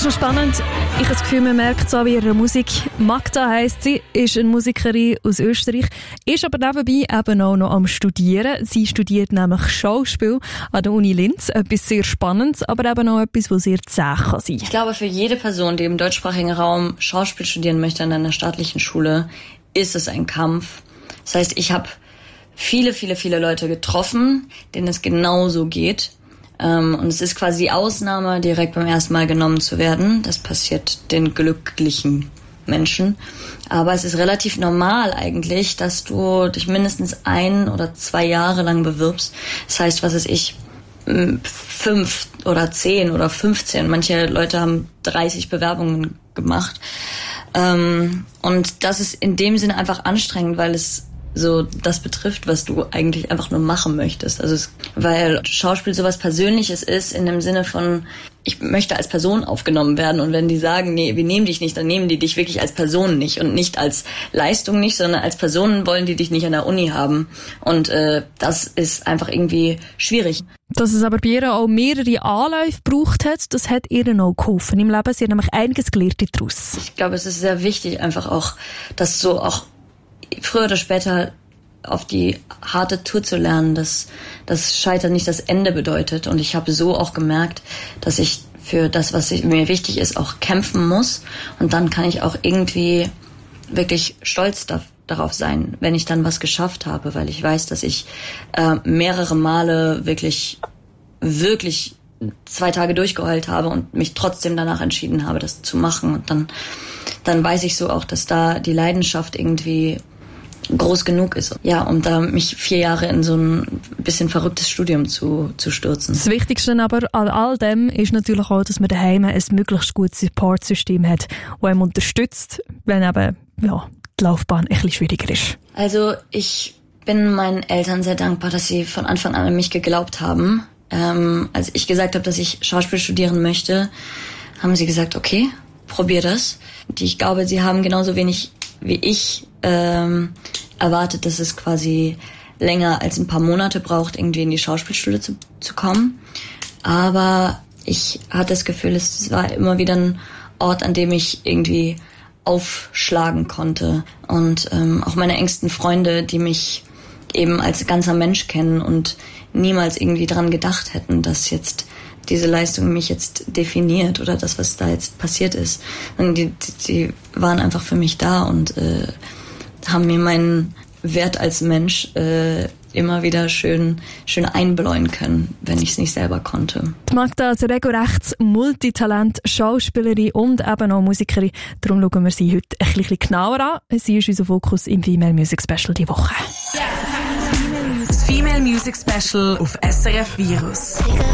ist noch spannend. Ich habe das Gefühl, man merkt es an ihrer Musik. Magda heisst sie, ist eine Musikerin aus Österreich, ist aber nebenbei eben auch noch am Studieren. Sie studiert nämlich Schauspiel an der Uni Linz. Etwas sehr Spannendes, aber eben auch etwas, was sehr zäh kann sein. Ich glaube, für jede Person, die im deutschsprachigen Raum Schauspiel studieren möchte an einer staatlichen Schule, ist es ein Kampf. Das heißt, ich habe viele Leute getroffen, denen es genauso geht. Und es ist quasi die Ausnahme, direkt beim ersten Mal genommen zu werden. Das passiert den glücklichen Menschen. Aber es ist relativ normal eigentlich, dass du dich mindestens 1 oder 2 Jahre lang bewirbst. Das heißt, 5 oder 10 oder 15. Manche Leute haben 30 Bewerbungen gemacht. Und das ist in dem Sinne einfach anstrengend, weil es so das betrifft, was du eigentlich einfach nur machen möchtest. Also weil Schauspiel sowas Persönliches ist, in dem Sinne von, ich möchte als Person aufgenommen werden, und wenn die sagen, nee, wir nehmen dich nicht, dann nehmen die dich wirklich als Person nicht und nicht als Leistung nicht, sondern als Person wollen die dich nicht an der Uni haben. Und das ist einfach irgendwie schwierig. Dass es aber bei ihr auch mehrere Anläufe gebraucht hat, das hat ihr auch geholfen im Leben. Sie hat nämlich einiges gelernt daraus. Ich glaube, es ist sehr wichtig einfach auch, dass so auch früher oder später auf die harte Tour zu lernen, dass das Scheitern nicht das Ende bedeutet. Und ich habe so auch gemerkt, dass ich für das, was mir wichtig ist, auch kämpfen muss. Und dann kann ich auch irgendwie wirklich stolz darauf sein, wenn ich dann was geschafft habe, weil ich weiß, dass ich mehrere Male wirklich 2 Tage durchgeheult habe und mich trotzdem danach entschieden habe, das zu machen. Und dann weiß ich so auch, dass da die Leidenschaft irgendwie groß genug ist, ja, um da mich 4 Jahre in so ein bisschen verrücktes Studium zu stürzen. Das Wichtigste aber an all dem ist natürlich auch, dass man daheim ein möglichst gutes Supportsystem hat, das einem unterstützt, wenn eben die Laufbahn ein bisschen schwieriger ist. Also ich bin meinen Eltern sehr dankbar, dass sie von Anfang an an mich geglaubt haben. Als ich gesagt habe, dass ich Schauspiel studieren möchte, haben sie gesagt, okay, probier das. Ich glaube, sie haben genauso wenig wie ich erwartet, dass es quasi länger als ein paar Monate braucht, irgendwie in die Schauspielschule zu kommen. Aber ich hatte das Gefühl, es war immer wieder ein Ort, an dem ich irgendwie aufschlagen konnte. Und auch meine engsten Freunde, die mich eben als ganzer Mensch kennen und niemals irgendwie dran gedacht hätten, dass jetzt diese Leistung mich jetzt definiert oder das, was da jetzt passiert ist. Und die waren einfach für mich da und haben mir meinen Wert als Mensch immer wieder schön einbläuen können, wenn ich es nicht selber konnte. Die Magda ist regelrecht Multitalent, Schauspielerin und eben auch Musikerin. Darum schauen wir sie heute ein bisschen genauer an. Sie ist unser Fokus im Female Music Special diese Woche. Das Female Music Special auf SRF Virus.